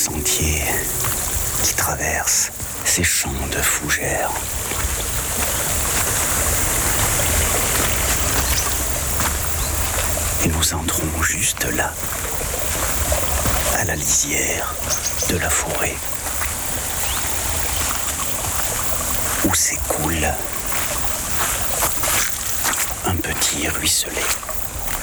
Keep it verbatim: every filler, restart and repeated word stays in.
sentier qui traverse ces champs de fougères. Et nous entrons juste là, à la lisière de la forêt, où s'écoule un petit ruisselet.